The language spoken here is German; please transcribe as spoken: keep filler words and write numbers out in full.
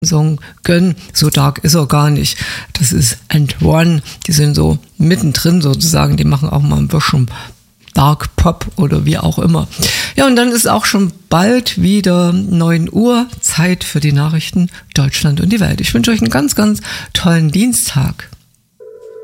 Song gönnen. So dark ist er gar nicht. Das ist And One. Die sind so mittendrin sozusagen. Die machen auch mal ein bisschen Dark Pop oder wie auch immer. Ja, und dann ist auch schon bald wieder neun Uhr. Zeit für die Nachrichten Deutschland und die Welt. Ich wünsche euch einen ganz, ganz tollen Dienstag.